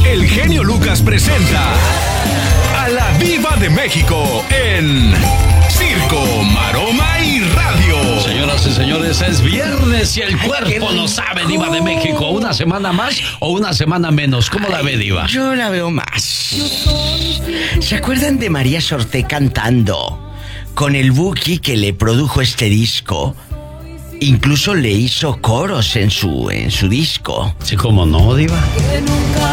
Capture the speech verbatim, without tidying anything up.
el genio Lucas presenta a la Diva de México en Circo, Maroma y Radio. Señoras y señores, es viernes y el cuerpo no sabe, Diva de México. ¿Una semana más o una semana menos? ¿Cómo la ve, Diva? Yo la veo más. ¿Se acuerdan de María Sorté cantando? Con el Buki que le produjo este disco. Incluso le hizo coros en su, en su disco. Sí, cómo no, Diva. Que nunca